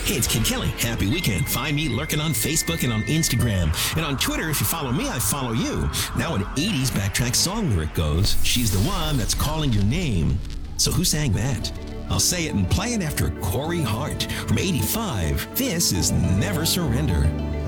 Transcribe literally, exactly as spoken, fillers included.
Hey, it's Kid Kelly. Happy weekend. Find me lurking on Facebook and on Instagram. And on Twitter, if you follow me, I follow you. Now an eighties backtrack song lyric goes, she's the one that's calling your name. So who sang that? I'll say it and play it after Corey Hart. From eighty-five, this is Never Surrender.